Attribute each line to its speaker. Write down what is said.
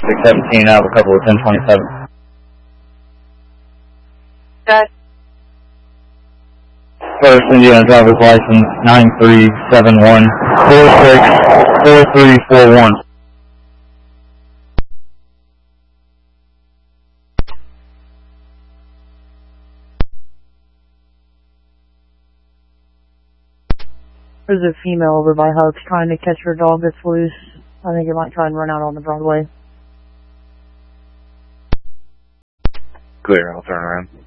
Speaker 1: 617, I have a couple of 1027.
Speaker 2: Okay.
Speaker 1: First Indiana driver's license 9371464341.
Speaker 2: There's a female over by Huck's trying to catch her dog that's loose. I think it might try and run out on the Broadway.
Speaker 3: Clear, I'll turn around.